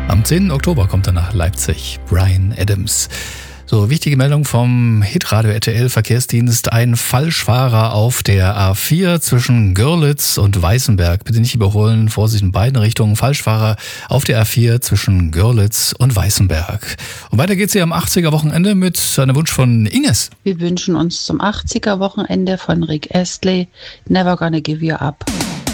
Am 10. Oktober kommt er nach Leipzig. Bryan Adams. So, wichtige Meldung vom Hitradio RTL Verkehrsdienst. Ein Falschfahrer auf der A4 zwischen Görlitz und Weißenberg. Bitte nicht überholen, Vorsicht in beiden Richtungen. Falschfahrer auf der A4 zwischen Görlitz und Weißenberg. Und weiter geht's hier am 80er-Wochenende mit einem Wunsch von Ines. Wir wünschen uns zum 80er-Wochenende von Rick Astley Never Gonna Give You Up.